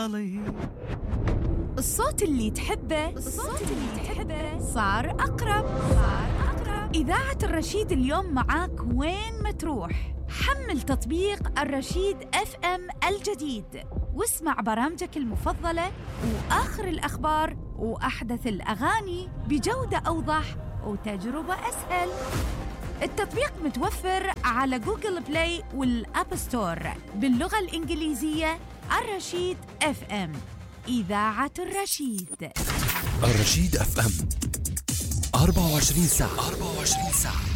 خيالي. الصوت اللي تحبه صار أقرب. إذاعة الرشيد اليوم معاك وين ما تروح. حمل تطبيق الرشيد FM الجديد واسمع برامجك المفضلة وآخر الأخبار وأحدث الأغاني بجودة أوضح وتجربة أسهل. التطبيق متوفر على جوجل بلاي والأب ستور باللغة الإنجليزية. الرشيد FM، إذاعة الرشيد. الرشيد FM 24 ساعة.